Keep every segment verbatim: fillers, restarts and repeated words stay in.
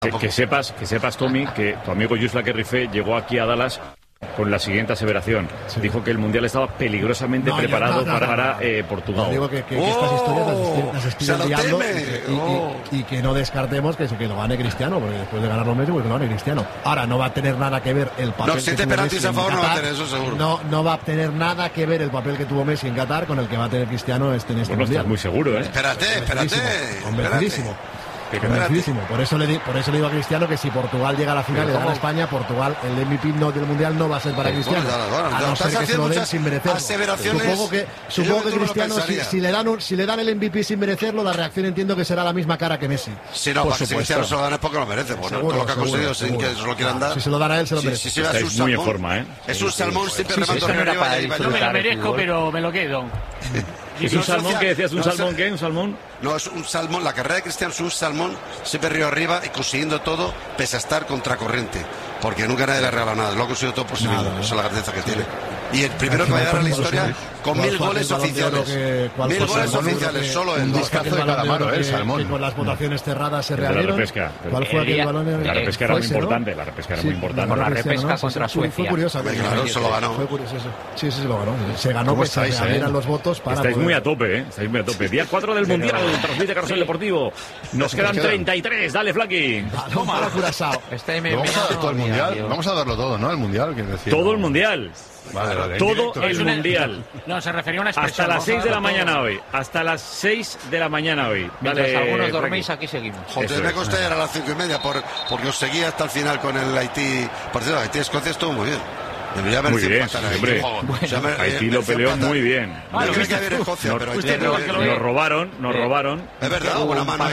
Que, que sepas, que sepas, Tommy, que tu amigo Yusla Kerrife llegó aquí a Dallas con la siguiente aseveración. Sí. Dijo que el Mundial estaba peligrosamente no, preparado no, no, para no, no. Eh, Portugal. Digo que, que, que oh, estas historias las estoy enviando y, oh. y, y, y que no descartemos que, que lo gane Cristiano, porque después de ganarlo Messi, pues que lo gane Cristiano. Ahora, no va a tener nada que ver el papel no, si que te tuvo Messi a favor, en Qatar. No va a tener eso seguro. No, no va a tener nada que ver el papel que tuvo Messi en Qatar con el que va a tener Cristiano este, en este bueno, Mundial. Estás muy seguro, ¿eh? Espérate, espérate. Convencidísimo. Convencidísimo. Por eso, le, por eso le digo a Cristiano que si Portugal llega a la final y gana España, Portugal, el M V P no, del Mundial no va a ser para Cristiano. Bueno, bueno, bueno, a no ser que se lo den sin merecerlo. Supongo que, supongo que Cristiano, si, si, le dan un, si le dan el M V P sin merecerlo, la reacción entiendo que será la misma cara que Messi. Sí, no, para que si Cristiano se lo dan es porque lo merece. Bueno, seguro, todo lo que ha conseguido sin que se lo quieran dar. Si se lo dan a él, se lo merece. Si, si, si es muy en forma, ¿eh? Es un salmón siempre remando arriba. No me lo merezco, pero me lo quedo. ¿Es un salmón que decías? ¿Un salmón qué? ¿Un salmón? No, es un salmón. La carrera de Cristiano es un salmón siempre río arriba y consiguiendo todo pese a estar contracorriente. Porque nunca nadie le ha regalado nada. Lo ha conseguido todo por sí mismo. Esa es la grandeza que tiene. Y el primero que va a llegar a la historia con mil goles oficiales. Mil goles oficiales, solo él. Un discazo de Calamaro, el salmón. Con las votaciones cerradas se reabrieron. ¿Cuál fue aquel balón? La repesca era muy importante. La repesca era muy importante. Con la repesca contra Suecia. Fue curiosa. Claro, se lo ganó. Fue curioso eso. Sí, sí, se lo ganó. Se ganó que se reabrieran los votos para. Estáis muy a tope, ¿eh? Estáis muy a tope. Día cuatro del Mundial, transmite Carrusel Deportivo. Nos quedan treinta y tres. Dale, Flaqui. Toma la Curazao. Vamos a dar todo el Mundial. Vamos a darlo todo, ¿no? El Mundial, quiero decir. Todo el Mundial. Vale, vale, todo el Mundial. No, se refería a una expresión. Hasta las seis de la mañana hoy. Hasta las seis de la mañana hoy. Mientras algunos dorméis, aquí seguimos. Joder, me costó llegar a las cinco y media por, porque os seguía hasta el final con el Haití. Partido de Haití-Escocia estuvo muy bien. Debería haber muy bien, sí, hombre. Bueno, o sea, me, Haití lo peleó muy bien. Ah, yo creo que había Escocia, pero Haití nos, nos robaron, nos robaron. Es verdad, una mano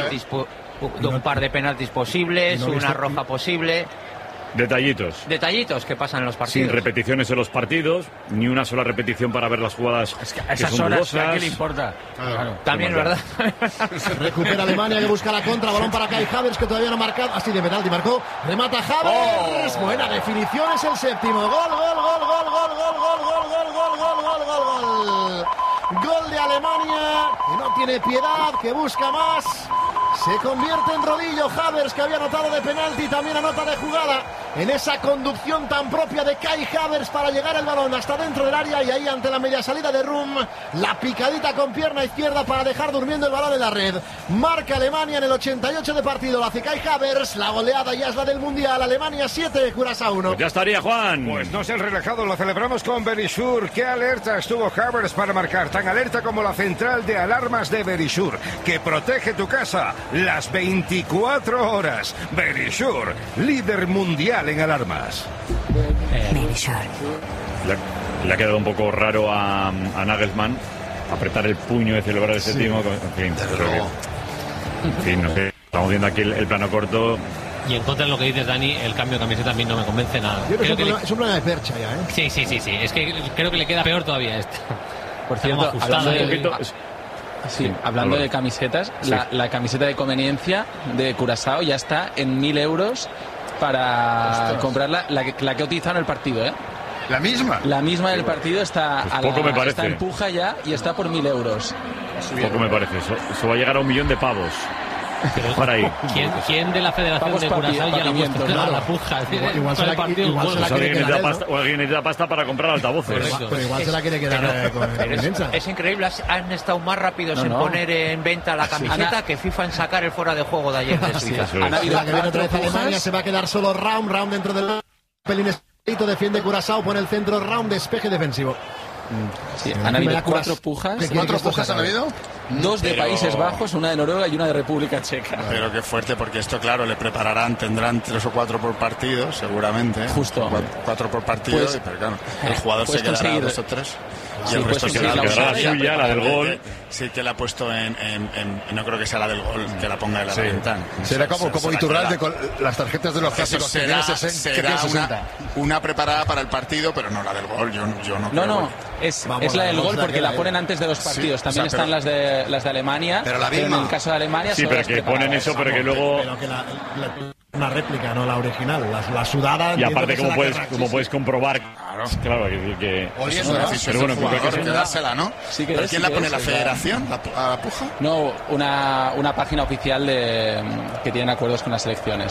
de un par de penaltis posibles, una roja posible. Detallitos. Detallitos que pasan en los partidos. Sin repeticiones en los partidos, ni una sola repetición para ver las jugadas. Es que a esas que horas, ¿a qué le importa? Claro, claro. También, ¿verdad? Recupera Alemania, que busca la contra. Balón para Kai Havertz, que todavía no ha marcado. Así de penalti marcó. Remata Havertz. Oh. Buena definición, es el séptimo. Gol, gol, gol, gol, gol, gol, gol, gol, gol, gol, gol, gol, gol, gol. Gol de Alemania, que no tiene piedad, que busca más. Se convierte en rodillo Havertz, que había anotado de penalti, también anota de jugada en esa conducción tan propia de Kai Havertz para llegar el balón hasta dentro del área, y ahí ante la media salida de Rum, la picadita con pierna izquierda para dejar durmiendo el balón en la red. Marca Alemania en el ochenta y ocho de partido, lo hace Kai Havertz, la goleada ya es la del Mundial. Alemania siete, Curazao uno. Pues ya estaría, Juan. Pues no es el relajado, lo celebramos con Verisur. Qué alerta estuvo Havertz para marcar, tan alerta como la central de alarmas de Verisur, que protege tu casa las veinticuatro horas. Verisur, líder mundial en alarmas. Verisur. Le, le ha quedado un poco raro a, a Nagelsmann apretar el puño de celebrar ese sí. timo. En fin, que, en fin, no sé. Estamos viendo aquí el, el plano corto. Y en contra de lo que dices, Dani, el cambio de camiseta a mí no me convence nada. Yo creo creo que que es, un le... es un problema de percha ya, ¿eh? Sí, sí, sí, sí. Es que creo que le queda peor todavía esto. Por cierto, hablando de, poquito... sí, sí, hablando de camisetas, sí. la, la camiseta de conveniencia de Curazao ya está en mil euros para Ostras. comprarla, la que, la que he utilizado en el partido, ¿eh? ¿La misma? La misma del partido está, pues a poco la, me parece. está en puja ya y está por mil euros. Poco me parece, eso, eso va a llegar a un millón de pavos. Pero para ahí. ¿Quién, ¿Quién de la Federación Vamos de Curazao ya la ha puesto claro. la puja? Igual, igual se la, partido, igual se la pues quiere quedar, pasta, ¿no? O alguien necesita pasta para comprar altavoces. Pero igual, pero igual es, se la quiere quedar eh, con, con es, es increíble, han estado más rápidos no, en no. poner en venta la camiseta Ana, que FIFA en sacar el fuera de juego de ayer de Suiza. Sí, la que viene otra vez Alemania, se va a quedar solo Raum, Raum dentro del pelín escrito, defiende Curazao, pone el centro, Raum, despeje defensivo. Sí, han habido cuatro pujas. ¿Cuatro pujas han habido? Dos de Pero... Países Bajos, una de Noruega y una de República Checa. Pero qué fuerte, porque esto, claro, le prepararán, tendrán tres o cuatro por partido, seguramente. Justo. Cuatro, cuatro por partido, pues, y, pero claro, el jugador se quedará conseguir... dos o tres. Y sí, el resto pues será la, la suya, la del gol. Sí, que la ha puesto en, en, en, en. No creo que sea la del gol, que la ponga en la sí. ventana. Será como, se, como Iturralde con las tarjetas de los clásicos. Será, que será una, una preparada para el partido, pero no la del gol. Yo, yo no. No, no. Es, es la del gol porque la ponen antes de los partidos. Sí, También o sea, están pero, las de las de Alemania. Pero la misma. En el caso de Alemania. Sí, pero que ponen eso, pero que luego. Pero que la, la, una réplica, no la original. La, la sudada. Y aparte, como puedes, como puedes comprobar. Claro, claro que. que Oye, eso, no, pero bueno, jugador, creo que, que dársela, ¿no? Sí que ¿Pero es, quién sí la pone? es, ¿La es federación? ¿La, ¿A la puja? No, una, una página oficial de, que tienen acuerdos con las selecciones.